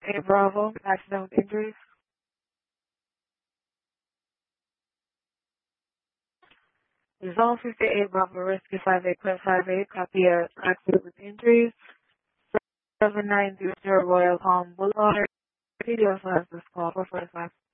58 Bravo, accident with injuries. Zone 58 Bravo, Rescue 58.58, copy accident with injuries. 7900 Royal Palm Boulevard. Radio has this call for 45.